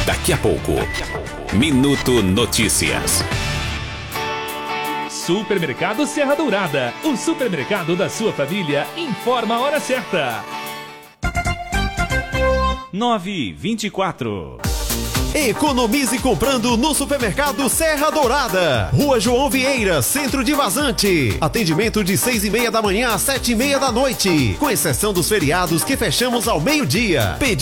Daqui a pouco, Minuto Notícias. Supermercado Serra Dourada, o supermercado da sua família, informa a hora certa. 9h24. Economize comprando no Supermercado Serra Dourada. Rua João Vieira, centro de Vazante. Atendimento de 6:30 da manhã às 7:30 da noite. Com exceção dos feriados que fechamos ao meio-dia.